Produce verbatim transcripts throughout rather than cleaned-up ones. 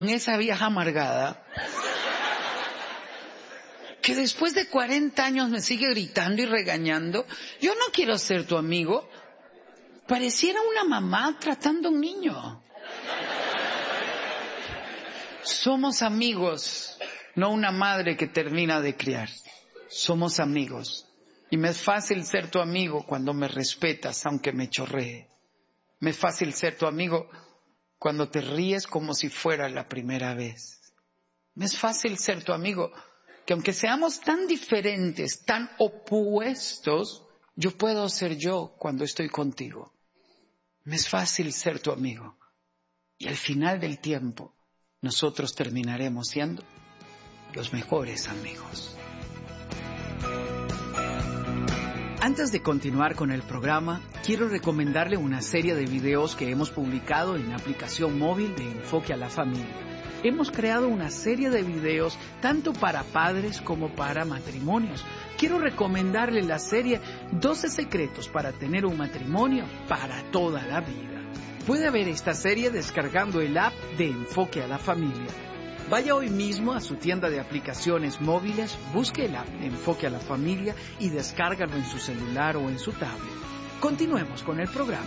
esa vieja amargada que después de cuarenta años me sigue gritando y regañando. Yo no quiero ser tu amigo. Pareciera una mamá tratando a un niño. Somos amigos, no una madre que termina de criar. Somos amigos. Y me es fácil ser tu amigo cuando me respetas, aunque me chorree. Me es fácil ser tu amigo cuando te ríes como si fuera la primera vez. Me es fácil ser tu amigo que aunque seamos tan diferentes, tan opuestos, yo puedo ser yo cuando estoy contigo. Me es fácil ser tu amigo. Y al final del tiempo, nosotros terminaremos siendo los mejores amigos. Antes de continuar con el programa, quiero recomendarle una serie de videos que hemos publicado en la aplicación móvil de Enfoque a la Familia. Hemos creado una serie de videos tanto para padres como para matrimonios. Quiero recomendarle la serie doce secretos para tener un matrimonio para toda la vida. Puede ver esta serie descargando el app de Enfoque a la Familia. Vaya hoy mismo a su tienda de aplicaciones móviles, busque el app de Enfoque a la Familia y descárgalo en su celular o en su tablet. Continuemos con el programa.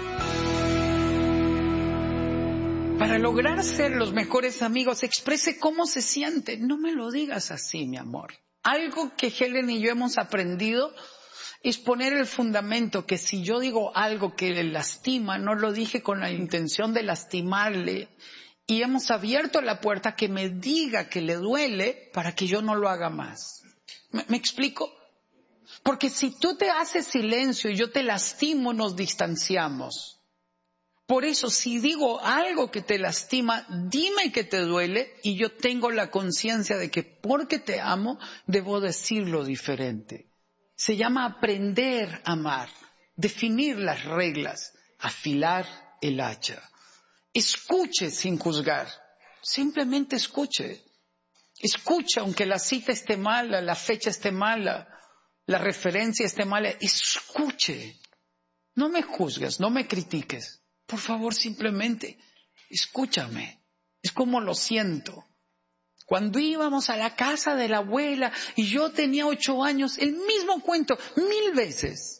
Para lograr ser los mejores amigos, exprese cómo se siente. No me lo digas así, mi amor. Algo que Helen y yo hemos aprendido es poner el fundamento, que si yo digo algo que le lastima, no lo dije con la intención de lastimarle. Y hemos abierto la puerta que me diga que le duele para que yo no lo haga más. ¿Me, me explico? Porque si tú te haces silencio y yo te lastimo, nos distanciamos. Por eso, si digo algo que te lastima, dime que te duele y yo tengo la conciencia de que porque te amo, debo decirlo diferente. Se llama aprender a amar, definir las reglas, afilar el hacha. Escuche sin juzgar, simplemente escuche. Escucha aunque la cita esté mala, la fecha esté mala, la referencia esté mala. Escuche. No me juzgues, no me critiques. Por favor, simplemente escúchame. Es como lo siento. Cuando íbamos a la casa de la abuela y yo tenía ocho años, el mismo cuento, mil veces.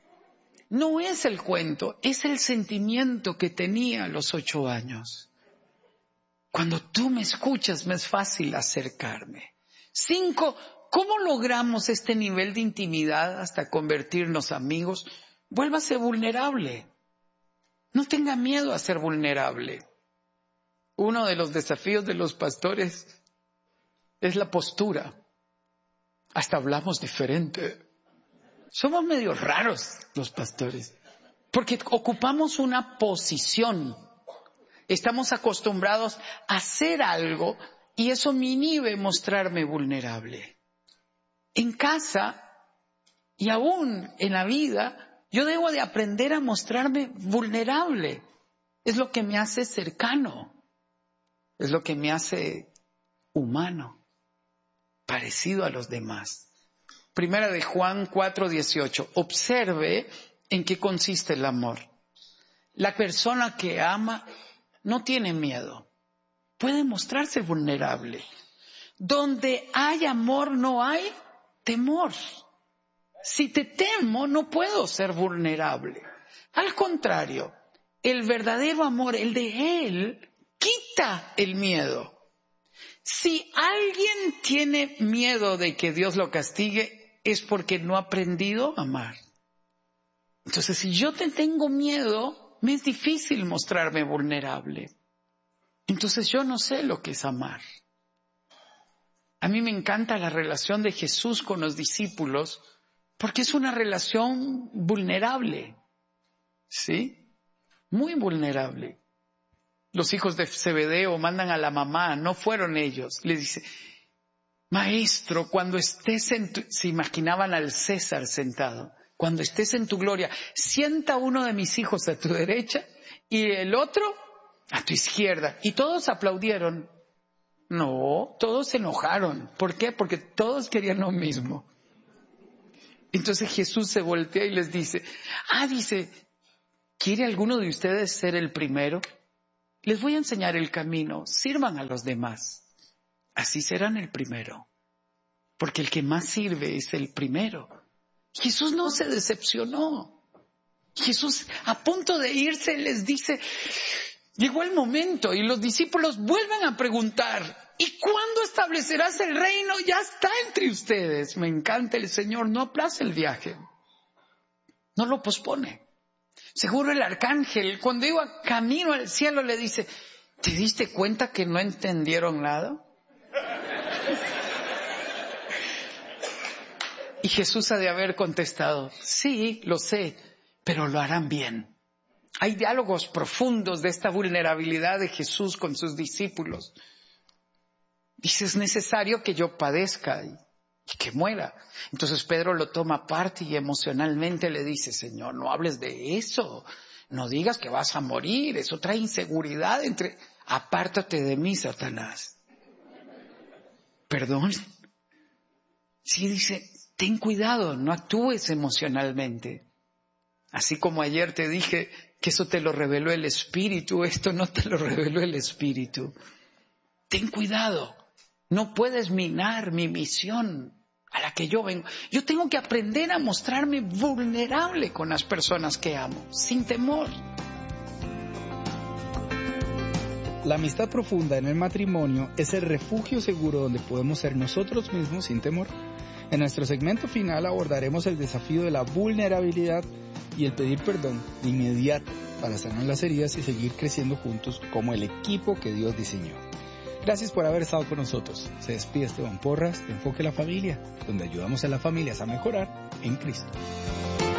No es el cuento, es el sentimiento que tenía a los ocho años. Cuando tú me escuchas, me es fácil acercarme. Cinco, ¿cómo logramos este nivel de intimidad hasta convertirnos amigos? Vuélvase vulnerable. No tenga miedo a ser vulnerable. Uno de los desafíos de los pastores es la postura. Hasta hablamos diferente. Somos medio raros los pastores, porque ocupamos una posición. Estamos acostumbrados a hacer algo y eso me inhibe mostrarme vulnerable. En casa y aún en la vida, yo debo de aprender a mostrarme vulnerable. Es lo que me hace cercano. Es lo que me hace humano, parecido a los demás. Primera de Juan cuatro dieciocho. Observe en qué consiste el amor. La persona que ama no tiene miedo. Puede mostrarse vulnerable. Donde hay amor no hay temor. Si te temo, no puedo ser vulnerable. Al contrario, el verdadero amor, el de Él, quita el miedo. Si alguien tiene miedo de que Dios lo castigue, es porque no ha aprendido a amar. Entonces, si yo te tengo miedo, me es difícil mostrarme vulnerable. Entonces, yo no sé lo que es amar. A mí me encanta la relación de Jesús con los discípulos, porque es una relación vulnerable, ¿sí? Muy vulnerable. Los hijos de Zebedeo mandan a la mamá, no fueron ellos. Le dice, maestro, cuando estés en tu... Se imaginaban al César sentado. Cuando estés en tu gloria, sienta uno de mis hijos a tu derecha y el otro a tu izquierda. Y todos aplaudieron. No, todos se enojaron. ¿Por qué? Porque todos querían lo mismo. Entonces Jesús se voltea y les dice, ah, dice, ¿quiere alguno de ustedes ser el primero? Les voy a enseñar el camino, sirvan a los demás. Así serán el primero. Porque el que más sirve es el primero. Jesús no se decepcionó. Jesús, a punto de irse, les dice, llegó el momento, y los discípulos vuelven a preguntar, ¿y cuándo establecerás el reino? Ya está entre ustedes. Me encanta el Señor, no aplaza el viaje. No lo pospone. Seguro el arcángel, cuando iba camino al cielo, le dice, ¿te diste cuenta que no entendieron nada? Y Jesús ha de haber contestado, sí, lo sé, pero lo harán bien. Hay diálogos profundos de esta vulnerabilidad de Jesús con sus discípulos. Dice, es necesario que yo padezca y, y que muera. Entonces Pedro lo toma aparte y emocionalmente le dice, Señor, no hables de eso. No digas que vas a morir. Eso trae inseguridad entre... Apártate de mí, Satanás. Perdón. Sí, dice, ten cuidado, no actúes emocionalmente. Así como ayer te dije que eso te lo reveló el Espíritu, esto no te lo reveló el Espíritu. Ten cuidado, no puedes minar mi misión a la que yo vengo. Yo tengo que aprender a mostrarme vulnerable con las personas que amo, sin temor. La amistad profunda en el matrimonio es el refugio seguro donde podemos ser nosotros mismos sin temor. En nuestro segmento final abordaremos el desafío de la vulnerabilidad y el pedir perdón de inmediato para sanar las heridas y seguir creciendo juntos como el equipo que Dios diseñó. Gracias por haber estado con nosotros. Se despide Esteban Porras de Enfoque la Familia, donde ayudamos a las familias a mejorar en Cristo.